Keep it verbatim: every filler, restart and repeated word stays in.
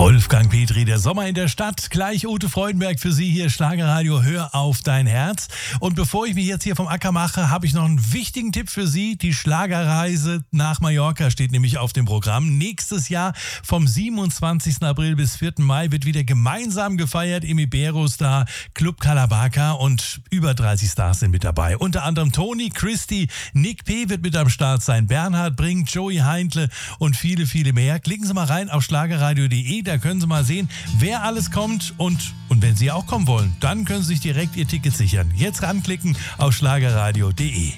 Wolfgang Petri, der Sommer in der Stadt. Gleich Ute Freudenberg für Sie hier, Schlagerradio, hör auf dein Herz. Und bevor ich mich jetzt hier vom Acker mache, habe ich noch einen wichtigen Tipp für Sie. Die Schlagerreise nach Mallorca steht nämlich auf dem Programm. Nächstes Jahr vom siebenundzwanzigsten April bis vierten Mai wird wieder gemeinsam gefeiert im Iberostar Club Calabaca und über dreißig Stars sind mit dabei. Unter anderem Toni, Christy, Nick P. wird mit am Start sein, Bernhard Brink, Joey Heindle und viele, viele mehr. Klicken Sie mal rein auf schlagerradio punkt de, da können Sie mal sehen, wer alles kommt und, und wenn Sie auch kommen wollen, dann können Sie sich direkt Ihr Ticket sichern. Jetzt ranklicken auf schlagerradio punkt de.